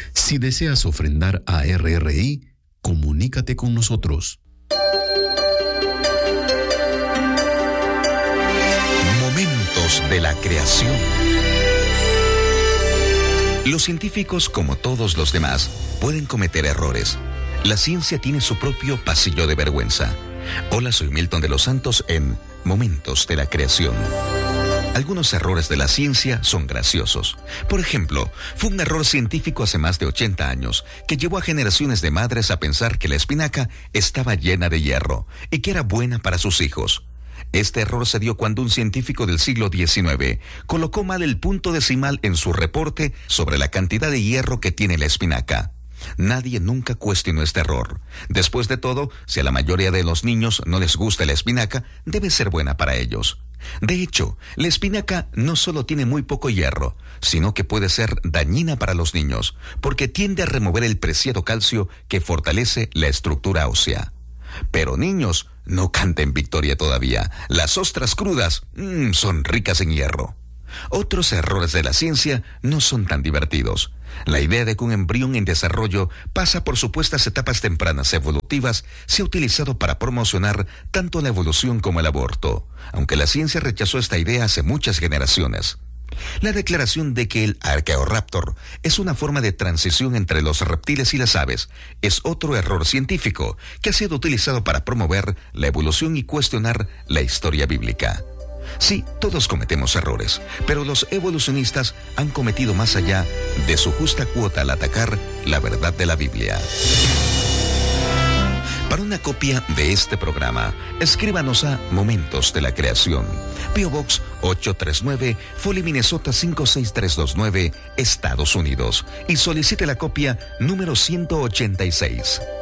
Si deseas ofrendar a RRI, comunícate con nosotros. Momentos de la creación. Los científicos, como todos los demás, pueden cometer errores. La ciencia tiene su propio pasillo de vergüenza. Hola, soy Milton de los Santos en Momentos de la Creación. Algunos errores de la ciencia son graciosos. Por ejemplo, fue un error científico hace más de 80 años que llevó a generaciones de madres a pensar que la espinaca estaba llena de hierro y que era buena para sus hijos. Este error se dio cuando un científico del siglo XIX colocó mal el punto decimal en su reporte sobre la cantidad de hierro que tiene la espinaca. Nadie nunca cuestionó este error. Después de todo, si a la mayoría de los niños no les gusta la espinaca, debe ser buena para ellos. De hecho, la espinaca no solo tiene muy poco hierro, sino que puede ser dañina para los niños, porque tiende a remover el preciado calcio que fortalece la estructura ósea. Pero niños, no canten victoria todavía. Las ostras crudas son ricas en hierro. Otros errores de la ciencia no son tan divertidos. La idea de que un embrión en desarrollo pasa por supuestas etapas tempranas evolutivas se ha utilizado para promocionar tanto la evolución como el aborto, aunque la ciencia rechazó esta idea hace muchas generaciones. La declaración de que el Archaeoraptor es una forma de transición entre los reptiles y las aves es otro error científico que ha sido utilizado para promover la evolución y cuestionar la historia bíblica. Sí, todos cometemos errores, pero los evolucionistas han cometido más allá de su justa cuota al atacar la verdad de la Biblia. Para una copia de este programa, escríbanos a Momentos de la Creación, P.O. Box 839, Foley, Minnesota 56329, Estados Unidos, y solicite la copia número 186.